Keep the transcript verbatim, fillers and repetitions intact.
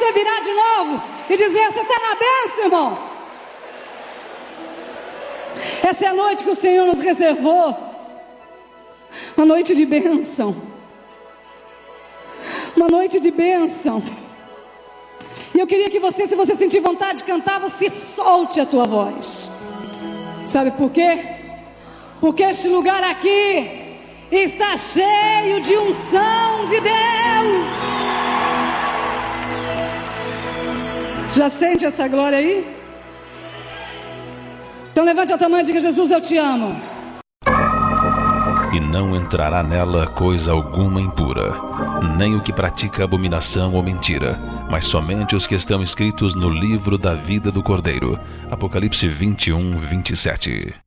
você virar de novo e dizer: você está na bênção, irmão. Essa é a noite que o Senhor nos reservou, uma noite de bênção, uma noite de bênção. E eu queria que você, se você sentir vontade de cantar, você solte a tua voz. Sabe por quê? Porque este lugar aqui está cheio de unção de Deus. Já sente essa glória aí? Então levante a tua mão e diga: Jesus, eu te amo. E não entrará nela coisa alguma impura, nem o que pratica abominação ou mentira, mas somente os que estão escritos no livro da vida do Cordeiro. Apocalipse vinte e um, vinte e sete.